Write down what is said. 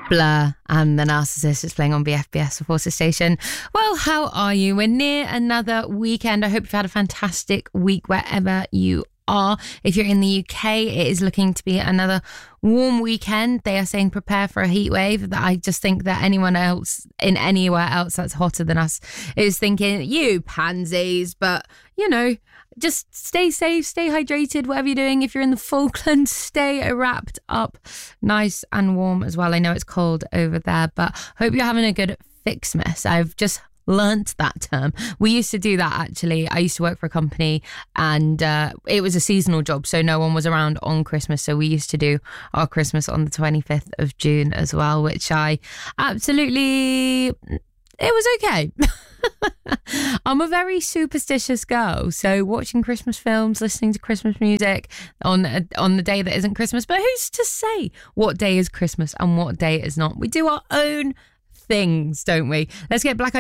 Blur and The Narcissist is playing on BFBS Forces Station. Well, how are you? We're near another weekend. I hope you've had a fantastic week wherever you are. If you're in the UK, it is looking to be another warm weekend. They are saying prepare for a heat wave. I just think that anyone else in anywhere else that's hotter than us is thinking, you pansies, but you know, just stay safe, stay hydrated, whatever you're doing. If you're in the Falklands, stay wrapped up nice and warm as well. I know it's cold over there, but hope you're having a good Fixmas. I've just learnt that term. We used to do that actually. I used to work for a company and it was a seasonal job, so no one was around on Christmas, so we used to do our Christmas on the 25th of June as well, which I absolutely, it was okay. I'm a very superstitious girl, so watching Christmas films, listening to Christmas music on the day that isn't Christmas, but who's to say what day is Christmas and what day is not? We do our own things, don't we? Let's get Black Eyed